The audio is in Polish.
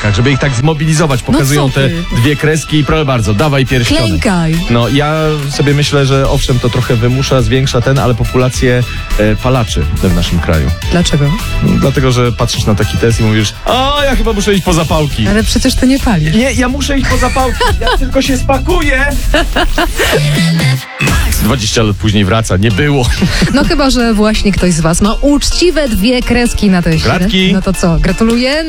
rękach, żeby ich tak zmobilizować. Pokazują te dwie kreski i proszę bardzo, dawaj pierścionek. Klękaj. No ja sobie myślę, że owszem, to trochę wymusza, zwiększa ale populację palaczy w naszym kraju. Dlaczego? Dlatego, że patrzysz na taki test i mówisz, o, ja chyba muszę iść po zapałki. Ale przecież ty nie palisz. Nie, ja muszę iść po zapałki, ja tylko się spakuję. 20 lat później wraca, nie było. No chyba, że właśnie ktoś z was ma uczciwe 2 kreski na teście. Gratki. No to co, gratuluję.